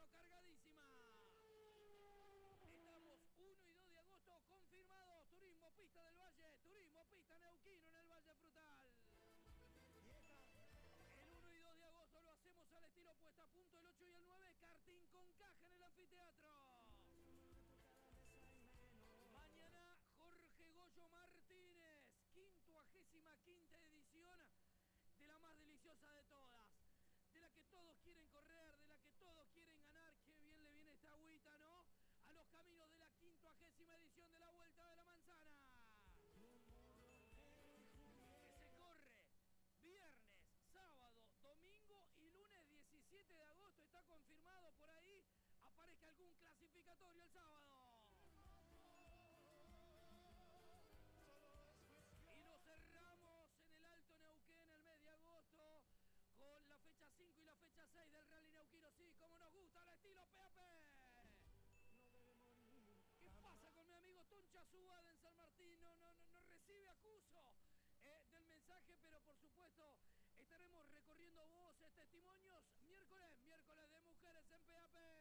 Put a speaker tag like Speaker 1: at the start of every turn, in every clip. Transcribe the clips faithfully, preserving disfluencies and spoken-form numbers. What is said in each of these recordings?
Speaker 1: pero cargadísima. Estamos uno y dos de agosto confirmados. Turismo Pista del Valle, Turismo Pista Neuquino en el Valle Frutal. El uno y dos de agosto lo hacemos al estilo puesta a punto. El ocho y el nueve, karting con caja en el anfiteatro. Mañana Jorge Goyo Martínez, quincuagésima quinta edición de la más deliciosa de todas, de la que todos quieren correr, de la que todos quieren ganar. Qué bien le viene esta agüita, ¿no? A los caminos de la quincuagésima edición de la Vuelta de la Manzana, que se corre viernes, sábado, domingo y lunes diecisiete de agosto. Está confirmado por ahí. Aparezca algún clasificatorio el sábado. Y lo cerramos en el Alto Neuquén el mes de agosto con la fecha cinco y la fecha seis del Rally Neuquino. Sí, como nos gusta, al estilo P A P. ¿Qué pasa con mi amigo Toncha Subada en San Martín? No, no, no, no recibe acuso eh, del mensaje, pero por supuesto estaremos recorriendo voces, testimonios, miércoles, miércoles de mujeres en P A P.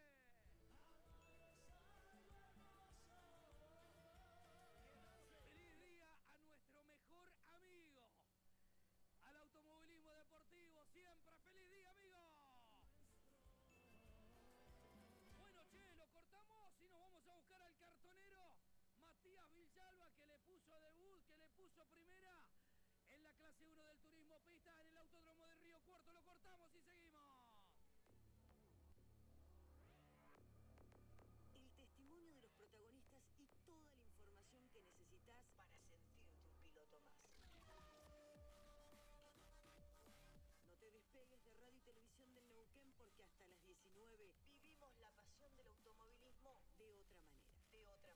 Speaker 1: Feliz día a nuestro mejor amigo, al automovilismo deportivo, siempre. ¡Feliz día, amigo! Bueno, che, lo cortamos y nos vamos a buscar al cartonero Matías Villalba, que le puso debut, que le puso primero.